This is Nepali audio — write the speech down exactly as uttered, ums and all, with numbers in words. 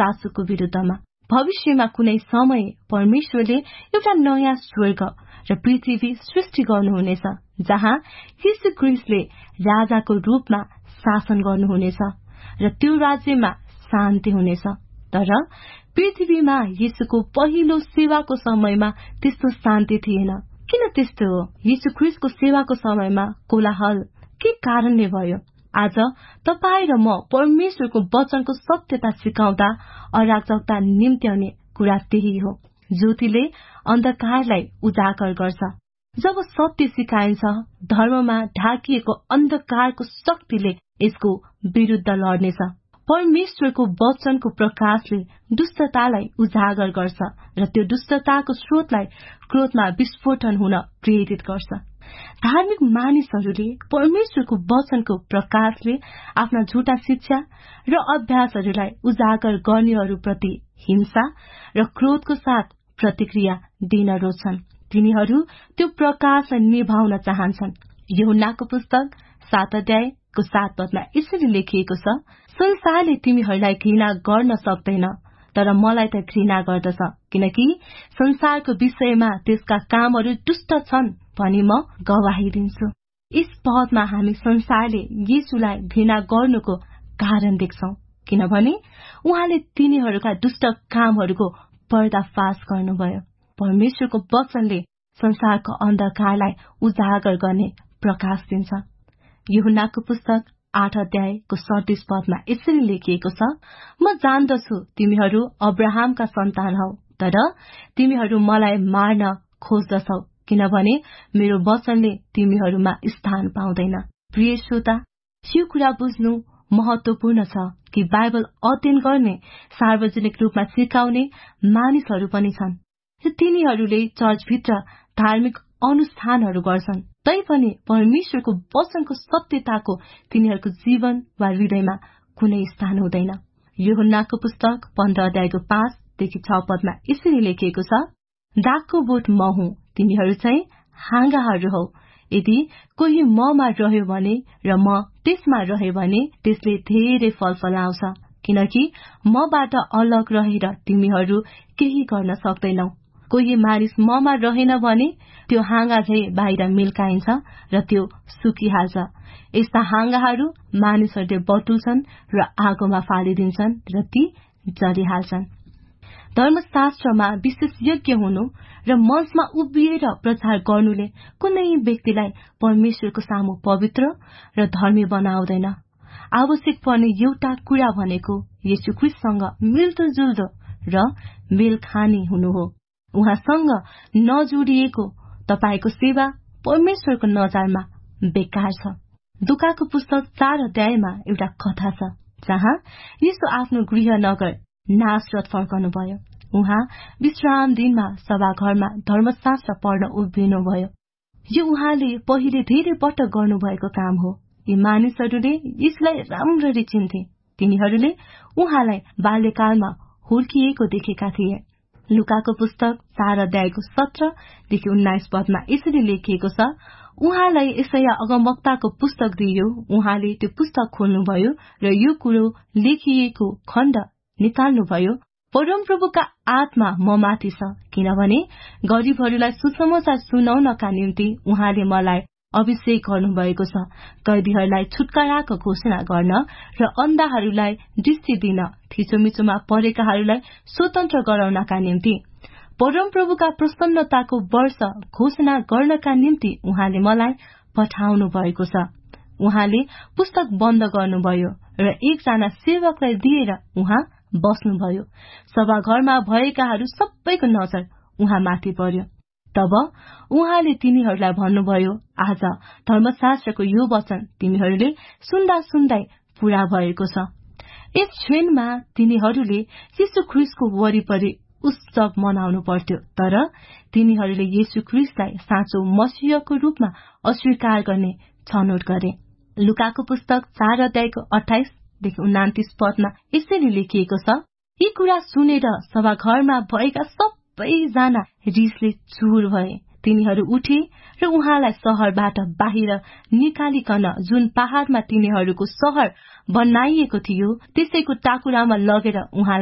सासुको विरुद्धमा। भविष्यमा कुनै समय परमेश्वरले एउटा नयाँ स्वर्ग र पृथ्वी सृष्टि गर्नुहुनेछ, जहाँ यीशु ख्रीष्टले राजाको रूपमा शासन गर्नुहुनेछ र त्यो राज्यमा शान्ति हुनेछ। तर पृथ्वीमा यीशुको पहिलो सेवाको समयमा त्यस्तो शान्ति थिएन। किन त्यस्तो हो? यीशु ख्रीष्टको सेवाको समयमा कोलाहल के कारणले भयो? आज तपाई र म परमेश्वरको वचनको सत्यता सिकाउँदा अराजकता निम्त्याउने कुरा त्यही हो। ज्योतिले अन्धकारलाई उजागर गर्छ। जब सत्य सिकाइन्छ, धर्ममा ढाकिएको अन्धकारको शक्तिले यसको विरुद्ध लड्नेछ। परमेश्वरको वचनको प्रकाशले दुष्टतालाई उजागर गर्छ र त्यो दुष्टताको स्रोतलाई क्रोधमा विस्फोटन हुन प्रेरित गर्छ। धार्मिक मानिसहरूले परमेश्वरको वचनको प्रकाशले आफ्ना झुटा शिक्षा र अभ्यासहरूलाई उजागर गर्नेहरूप्रति हिंसा र क्रोधको साथ प्रतिक्रिया दिन रोज्छन्। तिनीहरू त्यो प्रकाशलाई निभाउन चाहन्छन्। यूहन्नाको पुस्तक सात अध्यायको सात पदमा यसरी लेखिएको छ, संसारले तिमीहरूलाई घृणा गर्न सक्दैन, तर मलाई त घृणा गर्दछ, किनकि संसारको विषयमा त्यसका कामहरू दुष्ट छन् भनी म गवाही दिन्छु। यस पदमा हामी संसारले येशूलाई घृणा गर्नुको कारण देख्छौं, किनभने उहाँले तिनीहरूका दुष्ट कामहरूको पर्दाफाश गर्नुभयो। परमेश्वरको वचनले संसारको अन्धकारलाई उजागर गर्ने प्रकाश दिन्छ। यूहन्नाको पुस्तक आठ अध्यायको सैंतीस पदमा यसरी लेखिएको छ, म जान्दछु तिमीहरू अब्राहमका सन्तान हौ, तर तिमीहरू मलाई मार्न खोज्दछौ, किनभने मेरो वचनले तिमीहरूमा स्थान पाउँदैन। प्रिय श्रोता, यो कुरा बुझ्नु महत्वपूर्ण छ कि बाइबल अध्ययन गर्ने, सार्वजनिक रूपमा सिकाउने मानिसहरू पनि छन् र तिनीहरूले चर्चभित्र धार्मिक अनुष्ठानहरू गर्छन्, तैपनि परमेश्वरको वचनको सत्यताको तिनीहरूको जीवन वा हृदयमा कुनै स्थान हुँदैन। यूहन्नाको पुस्तक पन्ध्र अध्यायको पाँचदेखि छ पदमा यसरी लेखिएको छ, दागको बोट म हुँ, तिमीहरू चाहिँ हाँगाहरू हौ। यदि कोही ममा रह्यो भने र म त्यसमा रहे भने त्यसले धेरै फल फलाउँछ, किनकि मबाट अलग रहेर तिमीहरू केही गर्न सक्दैनौ। कोही मानिस ममा रहेन भने त्यो हाँगा झै बाहिर मिल्काइन्छ र त्यो सुकिहाल्छ। यस्ता हाँगाहरू मानिसहरूले बटुल्छन् र आगोमा फालिदिन्छन् र ती जलिहाल्छन्। धर्मशास्त्रमा विशेषज्ञ हुनु र मञ्चमा उभिएर प्रचार गर्नुले कुनै व्यक्तिलाई परमेश्वरको सामु पवित्र र धर्मी बनाउँदैन। आवश्यक पर्ने एउटा कुरा भनेको येशू ख्रीष्टसँग मिल्दोजुल्दो र मेल खाने हुनु हो। उहाँसँग नजोडिएको तपाईको सेवा परमेश्वरको नजरमा बेकार छ। लुकाको पुस्तक चार अध्यायमा एउटा कथा छ, जहाँ यीशु आफ्नो गृह नगर नासरत फर्कनुभयो। उहाँ विश्राम दिनमा सभाघरमा धर्मशास्त्र पढ्न उभिनुभयो। यो उहाँले पहिले धेरै पटक गर्नुभएको काम हो। यी मानिसहरूले यसलाई राम्ररी चिन्थे। तिनीहरूले उहाँलाई बाल्यकालमा हुर्किएको देखेका थिए। लुकाको पुस्तक चार अध्यायको सत्रदेखि उन्नाइस पदमा यसरी लेखिएको छ, उहाँलाई यसैया अगमवक्ताको पुस्तक दिइयो। उहाँले त्यो पुस्तक खोल्नुभयो र यो कुरो लेखिएको खण्ड निकाल्नुभयो। परमप्रभुका आत्मा म माथि छ, किनभने गरीबहरूलाई सुसमाचार सुनाउनका निम्ति उहाँले मलाई अभिषेक गर्नुभएको छ, कैदीहरूलाई छुटकाराको घोषणा गर्न र अन्धाहरूलाई दृष्टि दिन, थिचोमिचोमा परेकाहरूलाई स्वतन्त्र गराउनका निम्ति, परमप्रभुका प्रसन्नताको वर्ष घोषणा गर्नका निम्ति उहाँले मलाई पठाउनु भएको छ। उहाँले पुस्तक बन्द गर्नुभयो र एकजना सेवकलाई दिएर उहाँ बस्नुभयो। सभाघरमा भएकाहरू सबैको नजर उहाँमाथि पर्यो। तब उहाँले तिनीहरूलाई भन्नुभयो, आज धर्मशास्त्रको यो वचन तिमीहरूले सुन्दा सुन्दै पूरा भएको छ। यस क्षणमा तिनीहरूले यीशु ख्रीष्टको वरिपरि उत्सव मनाउनु पर्थ्यो, तर तिनीहरूले यीशु ख्रीष्टलाई साँचो मसीहको रूपमा अस्वीकार गर्ने छनौट गरे। लुकाको पुस्तक चार अध्यायको अठाइसदेखि उनातिस पदमा यसरी लेखिएको छ, यी कुरा सुनेर सभाघरमा भएका सबैजना रिसले चुर भए। तिनीहरू उठे र उहाँलाई शहरबाट बाहिर निकालिकन जुन पहाड़मा तिनीहरूको शहर बनाइएको थियो त्यसैको टाकुरामा लगेर उहाँलाई